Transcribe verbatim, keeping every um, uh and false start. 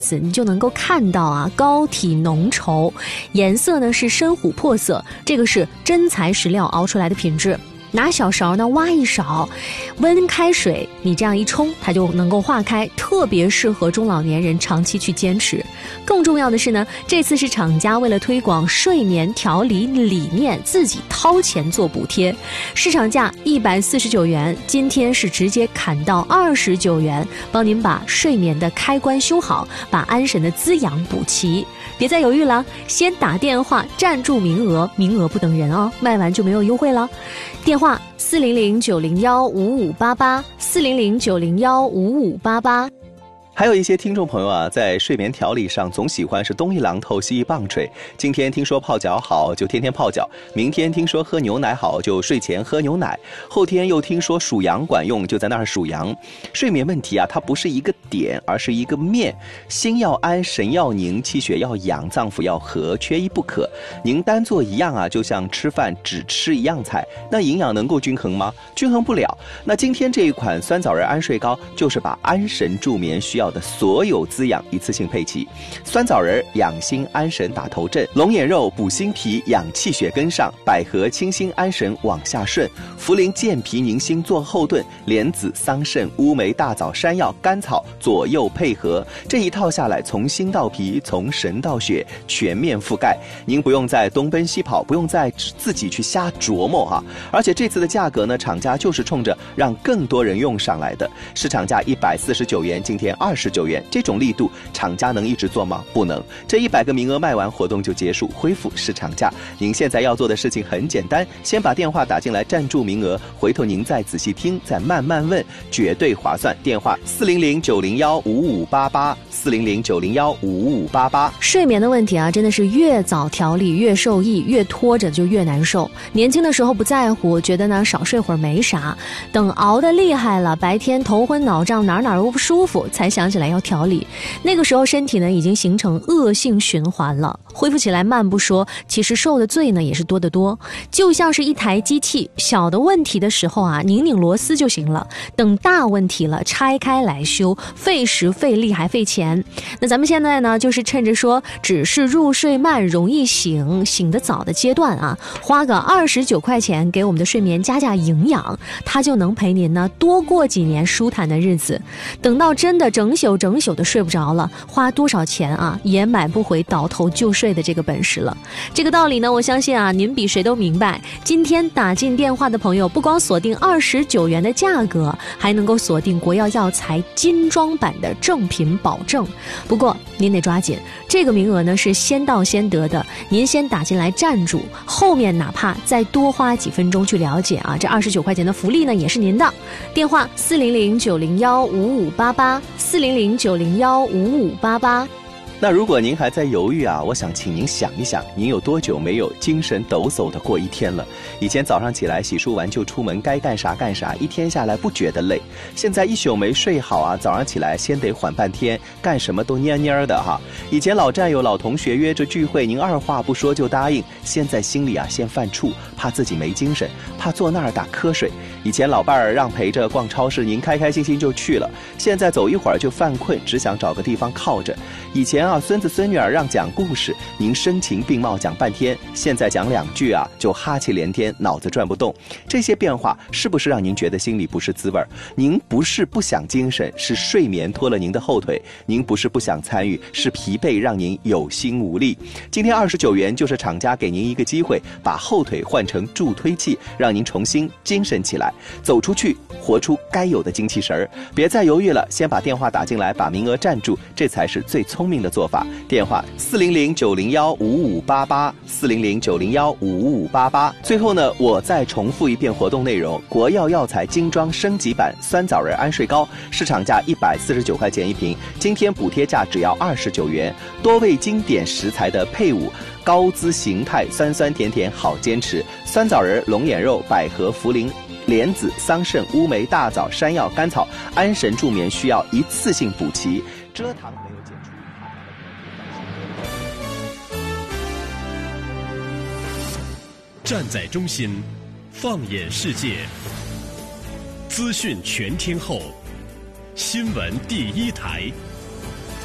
你就能够看到啊，膏体浓稠，颜色呢是深琥珀色，这个是真材实料熬出来的品质。拿小勺呢挖一勺，温开水，你这样一冲，它就能够化开，特别适合中老年人长期去坚持。更重要的是呢，这次是厂家为了推广睡眠调理理念，自己掏钱做补贴，市场价一百四十九元，今天是直接砍到二十九元，帮您把睡眠的开关修好，把安神的滋养补齐。别再犹豫了，先打电话占住名额，名额不等人哦，卖完就没有优惠了。电话四零零九零幺五五八八，四零零九零幺五五八八。 还有一些听众朋友啊，在睡眠调理上总喜欢是东一榔头西一棒槌。今天听说泡脚好，就天天泡脚；明天听说喝牛奶好，就睡前喝牛奶；后天又听说数羊管用，就在那儿数羊。睡眠问题啊，它不是一个点，而是一个面。心要安，神要宁，气血要养，脏腑要和，缺一不可。您单做一样啊，就像吃饭只吃一样菜，那营养能够均衡吗？均衡不了。那今天这一款酸枣仁安睡膏，就是把安神助眠需要的所有滋养一次性配齐。酸枣仁养心安神打头阵，龙眼肉补心脾养气血跟上，百合清心安神往下顺，茯苓健脾宁心做后盾，莲子桑葚乌梅大枣山药甘草左右配合，这一套下来，从心到脾，从神到血，全面覆盖。您不用再东奔西跑，不用再自己去瞎琢磨哈、啊。而且这次的价格呢，厂家就是冲着让更多人用上来的，市场价一百四十九元，今天二十九元，这种力度厂家能一直做吗？不能。这一百个名额卖完，活动就结束，恢复市场价。您现在要做的事情很简单，先把电话打进来占住名额，回头您再仔细听，再慢慢问，绝对划算。电话四零零九零幺五五八八，四零零九零幺五五八八。 睡眠的问题啊，真的是越早调理越受益，越拖着就越难受。年轻的时候不在乎，觉得呢少睡会儿没啥，等熬得厉害了，白天头昏脑胀，哪哪都不舒服，才想起来要调理。那个时候身体呢已经形成恶性循环了，恢复起来慢不说，其实受的罪呢也是多得多。就像是一台机器，小的问题的时候啊，拧拧螺丝就行了，等大问题了拆开来修，费时费力还费钱。那咱们现在呢，就是趁着说只是入睡慢容易醒醒得早的阶段啊，花个二十九块钱给我们的睡眠加加营养，它就能陪您呢多过几年舒坦的日子。等到真的整宿整宿的睡不着了，花多少钱啊也买不回倒头就睡的这个本事了。这个道理呢，我相信啊您比谁都明白。今天打进电话的朋友，不光锁定二十九元的价格，还能够锁定国药药材精装版的正品保证。不过您得抓紧，这个名额呢是先到先得的，您先打进来站住，后面哪怕再多花几分钟去了解啊，这二十九块钱的福利呢也是您的。电话四零零九零幺五五八八，四零零九零幺五五八八。 那如果您还在犹豫啊，我想请您想一想，您有多久没有精神抖擞的过一天了？以前早上起来洗漱完就出门，该干啥干啥，一天下来不觉得累。现在一宿没睡好啊，早上起来先得缓半天，干什么都蔫蔫的哈。以前老战友老同学约着聚会，您二话不说就答应，现在心里啊先犯怵，怕自己没精神，怕坐那儿打瞌睡。以前老伴儿让陪着逛超市，您开开心心就去了，现在走一会儿就犯困，只想找个地方靠着。以前啊孙子孙女儿让讲故事，您声情并茂讲半天，现在讲两句啊就哈气连天，脑子转不动。这些变化是不是让您觉得心里不是滋味？您不是不想精神，是睡眠拖了您的后腿；您不是不想参与，是疲惫让您有心无力。今天二十九元就是厂家给您一个机会，把后腿换成助推器，让您重新精神起来，走出去，活出该有的精气神儿。别再犹豫了，先把电话打进来，把名额占住，这才是最聪明的做法。电话四零零九零幺五五八八，四零零九零幺五五八八。最后呢，我再重复一遍活动内容：国药药材精装升级版酸枣仁安睡膏，市场价一百四十九块钱一瓶，今天补贴价只要二十九元，多味经典食材的配伍，高姿形态，酸酸甜甜好坚持。酸枣仁、龙眼肉、百合、茯苓、莲子、桑葚、乌梅、大枣、山药、甘草，安神助眠需要一次性补齐，蔗糖没有解除。 站在中心，放眼世界，资讯全天候，新闻第一台。